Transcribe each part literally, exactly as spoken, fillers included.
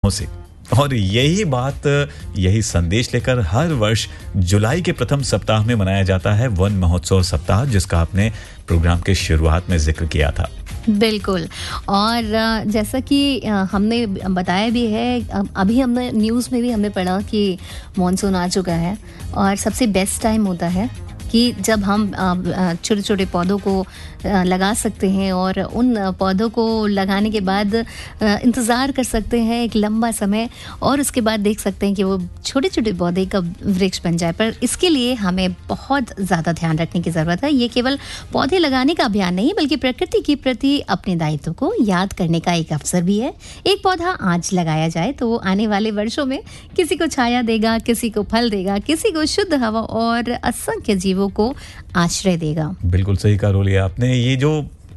पौधों से। और यही बात, यही संदेश लेकर हर वर्ष जुलाई के प्रथम सप्ताह में मनाया जाता है वन महोत्सव सप्ताह, जिसका आपने प्रोग्राम के शुरुआत में जिक्र किया था। बिल्कुल। और जैसा कि हमने बताया भी है, अभी हमने न्यूज़ में भी हमने पढ़ा कि मॉनसून आ चुका है और सबसे बेस्ट टाइम होता है कि जब हम छोटे छोटे पौधों को लगा सकते हैं और उन पौधों को लगाने के बाद इंतज़ार कर सकते हैं एक लंबा समय, और उसके बाद देख सकते हैं कि वो छोटे छोटे पौधे कब वृक्ष बन जाए। पर इसके लिए हमें बहुत ज़्यादा ध्यान रखने की ज़रूरत है। ये केवल पौधे लगाने का अभियान नहीं, बल्कि प्रकृति के प्रति अपने दायित्व को याद करने का एक अवसर भी है। एक पौधा आज लगाया जाए तो वो आने वाले वर्षों में किसी को छाया देगा, किसी को फल देगा, किसी को शुद्ध हवा और असंख्य जीवों को आश्रय देगा। बिल्कुल सही कहा रोली आपने। ये जो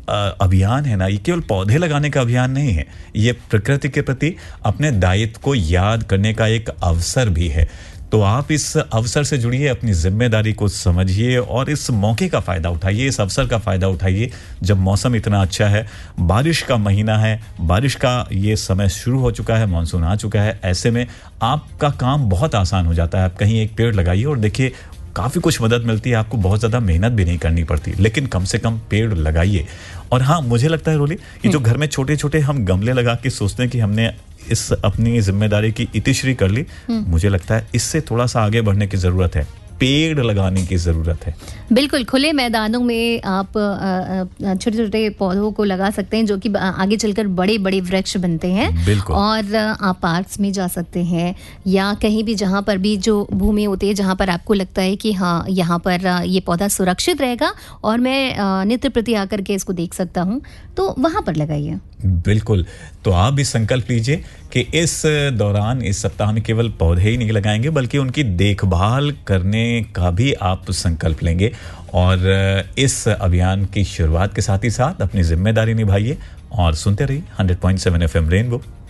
अभियान है ना, ये केवल पौधे लगाने का अभियान नहीं है, ये प्रकृति के प्रति अपने दायित्व को याद करने का एक अवसर भी है। तो आप इस अवसर से जुड़िए, अपनी जिम्मेदारी को समझिए और इस मौके का फ़ायदा उठाइए, इस अवसर का फ़ायदा उठाइए जब मौसम इतना अच्छा है, बारिश का महीना है, बारिश का ये समय शुरू हो चुका है, मानसून आ चुका है। ऐसे में आपका काम बहुत आसान हो जाता है। आप कहीं एक पेड़ लगाइए और देखिए काफ़ी कुछ मदद मिलती है, आपको बहुत ज़्यादा मेहनत भी नहीं करनी पड़ती, लेकिन कम से कम पेड़ लगाइए। और हाँ, मुझे लगता है रोली, ये जो घर में छोटे छोटे हम गमले लगा के सोचते हैं कि हमने इस अपनी जिम्मेदारी की इतिश्री कर ली, मुझे लगता है इससे थोड़ा सा आगे बढ़ने की ज़रूरत है। पेड़ लगाने की ज़रूरत है। बिल्कुल, खुले मैदानों में आप छोटे छोटे पौधों को लगा सकते हैं जो कि आगे चलकर बड़े बड़े वृक्ष बनते हैं। और आप पार्क्स में जा सकते हैं या कहीं भी जहाँ पर भी जो भूमि होती है, जहाँ पर आपको लगता है कि हाँ, यहाँ पर ये पौधा सुरक्षित रहेगा और मैं नित्य प्रति आकर के इसको देख सकता हूँ, तो वहाँ पर लगाइए। बिल्कुल। तो आप भी संकल्प लीजिए कि इस दौरान, इस सप्ताह में केवल पौधे ही नहीं लगाएंगे, बल्कि उनकी देखभाल करने का भी आप संकल्प लेंगे। और इस अभियान की शुरुआत के साथ ही साथ अपनी जिम्मेदारी निभाइए और सुनते रहिए hundred point seven F M rainbow.